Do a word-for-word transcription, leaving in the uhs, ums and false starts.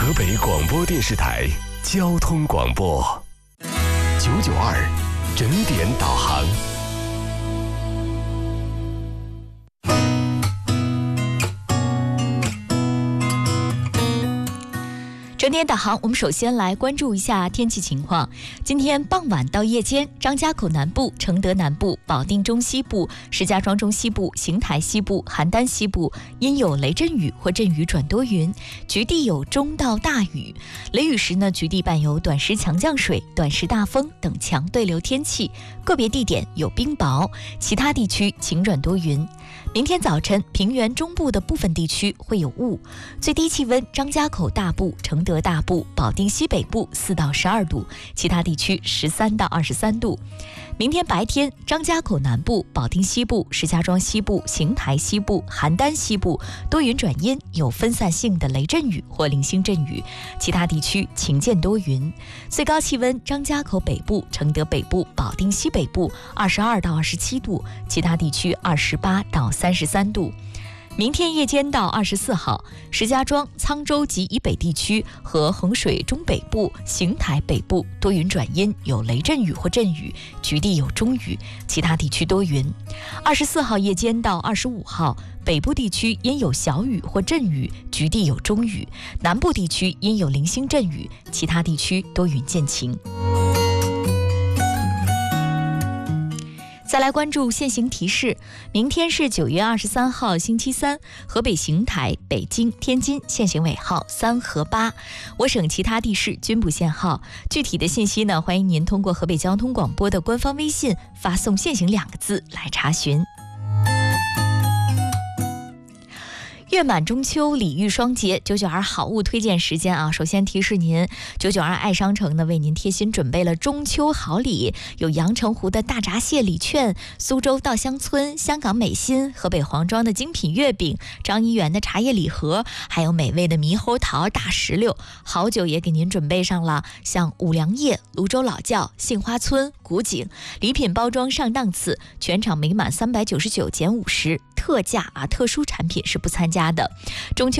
河北广播电视台交通广播九九二整点导航。 整点导航，我们首先来关注一下天气情况。今天傍晚到夜间，张家口南部、承德南部、保定中西部、石家庄中西部、邢台西部、邯郸西部因有雷阵雨或阵雨转多云，局地有中到大雨。雷雨时呢，局地伴有短时强降水、短时大风等强对流天气，个别地点有冰雹，其他地区晴转多云。明天早晨，平原中部的部分地区会有雾，最低气温张家口大部、承德大部、保定西北部四到十二度，其他地区十三到二十三度。明天白天，张家口南部、保定西部、石家庄西部、邢台西部、邯郸西部多云转阴，有分散性的雷阵雨或零星阵雨，其他地区晴间多云。最高气温张家口北部、承德北部、保定西北部二十二到二十七度，其他地区二十八到三十三度。明天夜间到二十四号，石家庄、沧州及以北地区和衡水中北部、邢台北部多云转阴，有雷阵雨或阵雨，局地有中雨，其他地区多云。二十四号夜间到二十五号，北部地区因有小雨或阵雨，局地有中雨；南部地区因有零星阵雨，其他地区多云见晴。再来关注现行提示，明天是九月二十三号星期三，河北邢台、北京、天津限行尾号三和八，我省其他地市均不限号。具体的信息呢，欢迎您通过河北交通广播的官方微信发送限行两个字来查询。月满中秋，礼遇双节，九九二好物推荐时间啊！首先提示您，九九二爱商城呢为您贴心准备了中秋好礼，有阳澄湖的大闸蟹礼券、苏州稻香村、香港美心、河北黄庄的精品月饼、张一元的茶叶礼盒，还有美味的猕猴桃、大石榴。好酒也给您准备上了，像五粮液、泸州老窖、杏花村、古井。礼品包装上档次，全场每满三百九十九减五十，特价啊！特殊产品是不参加的。中秋